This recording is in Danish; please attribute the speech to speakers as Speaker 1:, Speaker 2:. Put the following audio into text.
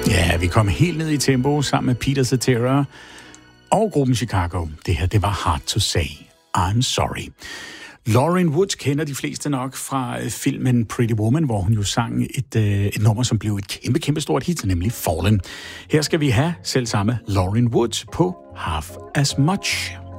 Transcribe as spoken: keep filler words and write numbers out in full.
Speaker 1: Ja, vi kom helt ned i tempo sammen med Peter Cetera og gruppen Chicago. Det her, det var Hard to Say. I'm Sorry. Lauren Wood kender de fleste nok fra filmen Pretty Woman, hvor hun jo sang et, øh, et nummer, som blev et kæmpe, kæmpe stort hit, nemlig Fallen. Her skal vi have selv samme Lauren Wood på Half As Much.